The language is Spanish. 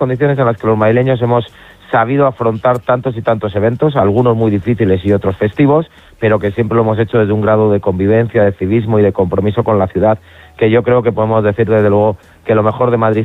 condiciones en las que los madrileños hemos sabido afrontar tantos y tantos eventos, algunos muy difíciles y otros festivos, pero que siempre lo hemos hecho desde un grado de convivencia, de civismo y de compromiso con la ciudad, que yo creo que podemos decir desde luego que lo mejor de Madrid